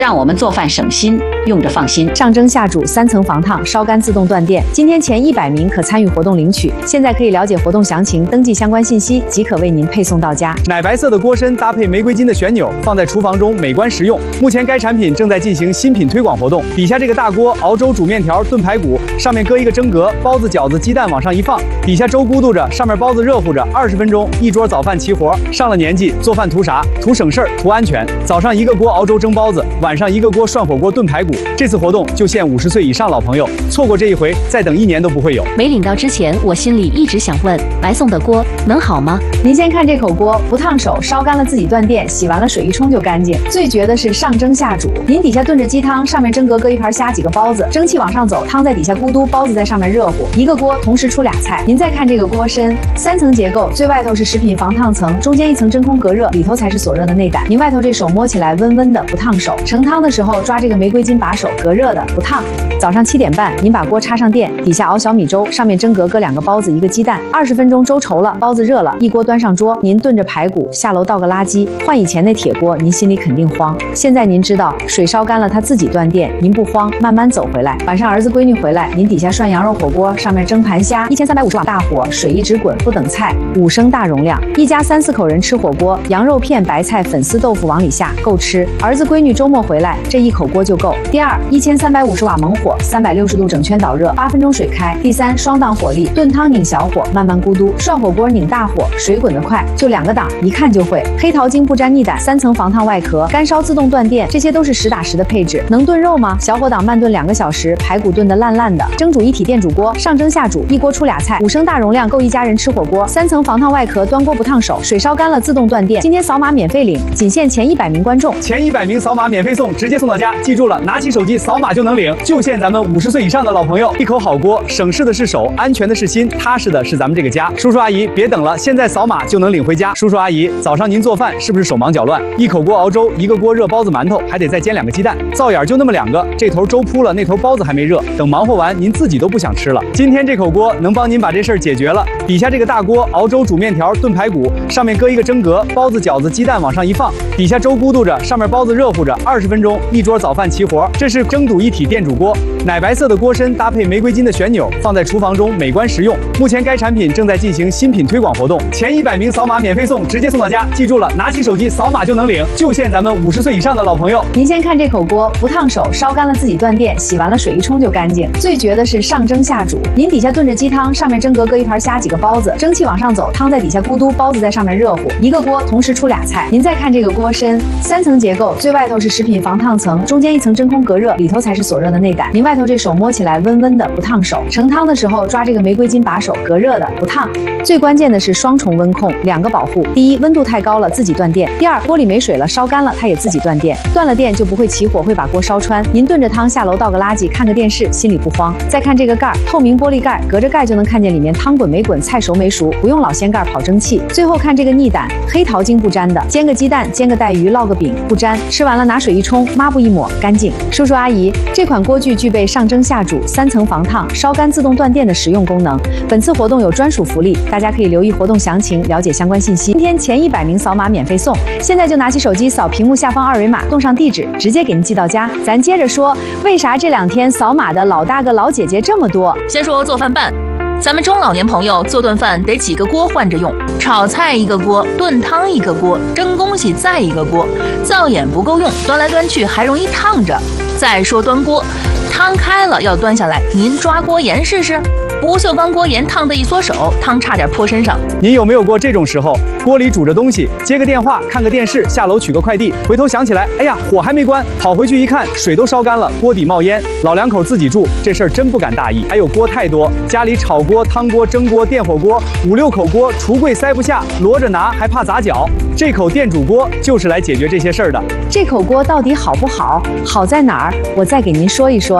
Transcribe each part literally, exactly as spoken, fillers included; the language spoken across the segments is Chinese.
让我们做饭省心，用着放心。 上蒸下煮三层防烫，烧干自动断电。今天前一百名可参与活动领取。现在可以了解活动详情，登记相关信息即可为您配送到家。 奶白色的锅身搭配玫瑰金的旋钮，放在厨房中美观实用。目前该产品正在进行新品推广活动。底下这个大锅熬粥、煮面条、炖排骨，上面搁一个蒸格，包子、饺子、鸡蛋往上一放，底下粥咕嘟着，上面包子热乎着，二十分钟一桌早饭齐活。上了年纪做饭图啥？图省事儿，图安全。早上一个锅熬粥蒸包子，晚上一个锅涮火锅炖排骨。这次活动就限五十岁以上老朋友，错过这一回，再等一年都不会有。 没领到之前，我心里一直想问，白送的锅能好吗？ 您先看这口锅，不烫手，烧干了自己断电，洗完了水一冲就干净。最绝的是上蒸下煮，您底下炖着鸡汤，上面蒸格搁一盘虾几个包子，蒸汽往上走，汤在底下咕嘟，包子在上面热乎，一个锅同时出俩菜。您再看这个锅身，三层结构，最外头是食品防烫层，中间一层真空隔热，里头才是锁热的内胆。您外头这手摸起来温温的，不烫手。盛汤的时候抓这个玫瑰金把手，隔热的，不烫。早上七点半，您把锅插上电，底下熬小米粥，上面蒸格搁两个包子一个鸡蛋，二十分钟粥稠了，包子热了，一锅端上桌，您炖着排骨，下楼倒个垃圾。换以前那铁锅，您心里肯定慌。现在您知道水烧干了，它自己断电，您不慌，慢慢走回来。晚上儿子闺女回来，您底下涮羊肉火锅，上面蒸盘虾，一千三百五十瓦大火，水一直滚，不等菜，五升大容量，一家三四口人吃火锅，羊肉片、白菜、粉丝豆腐往里下，够吃。儿子闺女周末回来，这一口锅就够。第二，一千三百五十瓦猛火，三百六十度整圈导热，八分钟水开。第三，双档火力，炖汤拧小火，慢慢咕嘟；涮火锅拧大火，水滚得快，就两个档，一看就会。黑桃精不粘腻胆，三层防烫外壳，干烧自动断电，这些都是实打实的配置。能炖肉吗？小火档慢炖两个小时，排骨炖得烂烂的。蒸煮一体电煮锅，上蒸下煮，一锅出俩菜，五升大容量，够一家人吃火锅。三层防烫外壳，端锅不烫手，水烧干了自动断电。今天扫码免费领，仅限前一百名观众， 前一百名扫码免费送，直接送到家。记住了，拿起手机扫码就能领，就限咱们五十岁以上的老朋友。一口好锅，省事的是手，安全的是心，踏实的是咱们这个家。叔叔阿姨，别等了，现在扫码就能领回家。叔叔阿姨，早上您做饭是不是手忙脚乱？一口锅熬粥，一个锅热包子馒头，还得再煎两个鸡蛋，灶眼就那么两个，这头粥铺了，那头包子还没热，等忙活完，您自己都不想吃了。今天这口锅能帮您把这事儿解决了。底下这个大锅熬粥、煮面条、炖排骨，上面搁一个蒸格，包子、饺子、鸡蛋往上一放，底下粥咕嘟着，上面包子热乎着，二十分钟一桌早饭齐活。这是蒸煮一体电煮锅，奶白色的锅身搭配玫瑰金的旋钮，放在厨房中美观实用。目前该产品正在进行新品推广活动，前一百名扫码免费送，直接送到家。记住了，拿起手机扫码就能领，就限咱们五十岁以上的老朋友。 您先看这口锅，不烫手，烧干了自己断电，洗完了水一冲就干净。最绝的是上蒸下煮，您底下炖着鸡汤，上面蒸格搁一盘虾几个包子，蒸汽往上走，汤在底下咕嘟，包子在上面热乎，一个锅同时出俩菜。您再看这个锅身，三层结构，最外头是食品防烫层，中间一层真空隔热，里头才是锁热的内胆。您外头这手摸起来温温的，不烫手。盛汤的时候抓这个玫瑰金把手，隔热的，不烫。最关键的是双重温控，两个保护。第一，温度太高了自己断电；第二，锅里没水了，烧干了它也自己断电。断了电就不会起火，会把锅烧穿。您炖着汤下楼倒个垃圾，看个电视，心里不慌。再看这个盖儿，透明玻璃盖，隔着盖就能看见里面汤滚没滚，菜熟没熟，不用老掀盖跑蒸汽。最后看这个腻胆，黑桃精不粘的，煎个鸡蛋，煎个带鱼，烙个饼，不粘。吃完了拿水一冲，抹布一抹，干净。叔叔阿姨，这款锅具具备上蒸下煮、三层防烫、烧干自动断电的实用功能。本次活动有专属福利，大家可以留意活动详情，了解相关信息。今天前一百名扫码免费送，现在就拿起手机扫屏幕下方二维码，动上地址，直接给您寄到家。咱接着说，为啥这两天扫码的老大哥老姐姐这么多？ 先说做饭办。咱们中老年朋友做顿饭得几个锅换着用，炒菜一个锅，炖汤一个锅，蒸东西再一个锅，灶眼不够用，端来端去还容易烫着。再说端锅，汤开了要端下来，您抓锅沿试试。不锈钢锅沿烫的一缩手，汤差点泼身上。 您有没有过这种时候？锅里煮着东西，接个电话，看个电视，下楼取个快递，回头想起来，哎呀，火还没关，跑回去一看，水都烧干了，锅底冒烟。老两口自己住，这事儿真不敢大意。还有锅太多，家里炒锅、汤锅、蒸锅、电火锅，五六口锅，橱柜塞不下，摞着拿还怕砸脚。这口电煮锅就是来解决这些事儿的。 这口锅到底好不好？好在哪儿？我再给您说一说。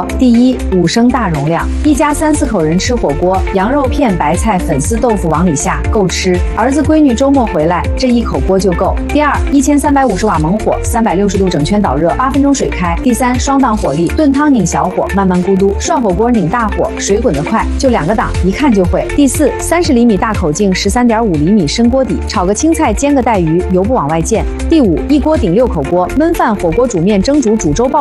锅。第一，五升大容量，一家三四口人吃火锅，羊肉片、白菜、粉丝、豆腐往里下，够吃。儿子闺女周末回来，这一口锅就够。第二，一千三百五十瓦猛火，三百六十度整圈导热，八分钟水开。第三，双档火力，炖汤拧小火，慢慢咕嘟；涮火锅拧大火，水滚得快，就两个档，一看就会。第四，三十厘米大口径，十三点五厘米深锅底，炒个青菜，煎个带鱼，油不往外溅。第五，一锅顶六口锅，焖饭、火锅、煮面、蒸煮、煮粥、爆